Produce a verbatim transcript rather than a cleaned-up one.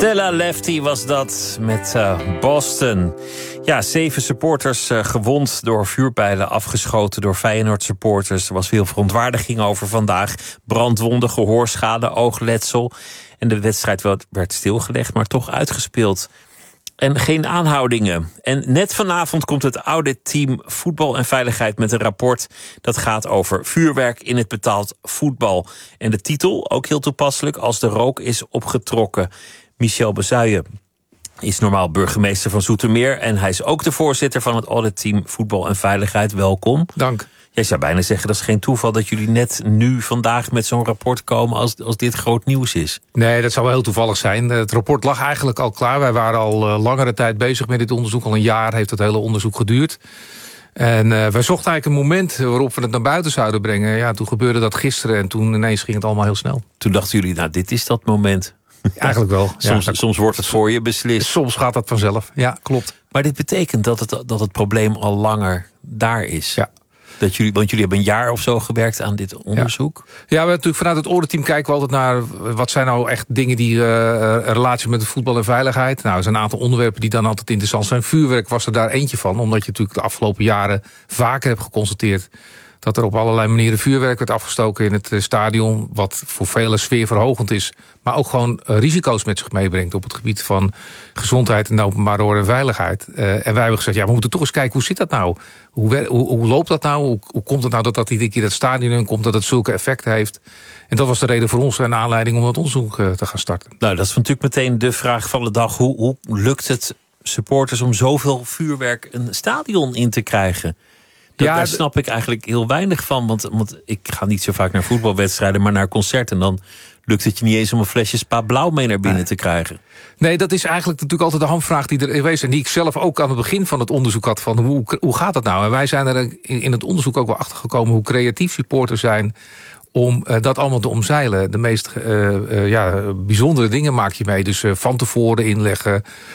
Stella Lefty was dat met uh, Boston. Ja, zeven supporters uh, gewond door vuurpijlen afgeschoten door Feyenoord-supporters. Er was veel verontwaardiging over vandaag. Brandwonden, gehoorschade, oogletsel. En de wedstrijd werd stilgelegd, maar toch uitgespeeld. En geen aanhoudingen. En net vanavond komt het auditteam Voetbal en Veiligheid met een rapport dat gaat over vuurwerk in het betaald voetbal. En de titel, ook heel toepasselijk, als de rook is opgetrokken. Michel Bezuijen is normaal burgemeester van Zoetermeer en hij is ook de voorzitter van het auditteam Voetbal en Veiligheid. Welkom. Dank. Jij zou bijna zeggen, dat is geen toeval dat jullie net nu vandaag met zo'n rapport komen als, als dit groot nieuws is. Nee, dat zou wel heel toevallig zijn. Het rapport lag eigenlijk al klaar. Wij waren al uh, langere tijd bezig met dit onderzoek. Al een jaar heeft het hele onderzoek geduurd. En uh, wij zochten eigenlijk een moment waarop we het naar buiten zouden brengen. Ja, toen gebeurde dat gisteren en toen ineens ging het allemaal heel snel. Toen dachten jullie, nou, dit is dat moment. Eigenlijk wel. Soms, ja, soms wordt het voor je beslist. Soms gaat dat vanzelf. Ja, klopt. Maar dit betekent dat het, dat het probleem al langer daar is. Ja. Dat jullie, want jullie hebben een jaar of zo gewerkt aan dit onderzoek. Ja, ja we natuurlijk vanuit het auditteam kijken we altijd naar wat zijn nou echt dingen die uh, een relatie met de voetbal en veiligheid. Nou, er zijn een aantal onderwerpen die dan altijd interessant zijn. Vuurwerk was er daar eentje van, omdat je natuurlijk de afgelopen jaren vaker hebt geconstateerd dat er op allerlei manieren vuurwerk werd afgestoken in het stadion, wat voor velen sfeerverhogend is, maar ook gewoon risico's met zich meebrengt op het gebied van gezondheid en openbare orde en veiligheid. Uh, en wij hebben gezegd, ja, we moeten toch eens kijken, hoe zit dat nou? Hoe, hoe, hoe loopt dat nou? Hoe, hoe komt het nou dat dat iedere keer dat stadion in komt, dat het zulke effecten heeft? En dat was de reden voor ons en de aanleiding om dat onderzoek uh, te gaan starten. Nou, dat is natuurlijk meteen de vraag van de dag. Hoe, hoe lukt het supporters om zoveel vuurwerk een stadion in te krijgen? Dat, ja, daar snap ik eigenlijk heel weinig van. Want, want ik ga niet zo vaak naar voetbalwedstrijden, maar naar concerten. En dan lukt het je niet eens om een flesje Spa Blauw mee naar binnen nee. te krijgen. Nee, dat is eigenlijk natuurlijk altijd de hamvraag die er is. En die ik zelf ook aan het begin van het onderzoek had. Van hoe, hoe gaat dat nou? En wij zijn er in, in het onderzoek ook wel achter gekomen hoe creatief supporters zijn om uh, dat allemaal te omzeilen. De meest uh, uh, ja, bijzondere dingen maak je mee. Dus uh, van tevoren inleggen.